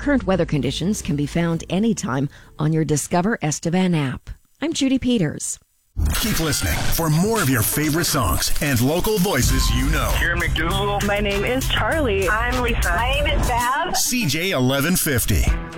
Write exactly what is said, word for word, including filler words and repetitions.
Current weather conditions can be found anytime on your Discover Estevan app. I'm Judy Peters. Keep listening for more of your favorite songs and local voices you know. Here, McDougal. My name is Charlie. I'm Lisa. My name is Val. C J eleven fifty.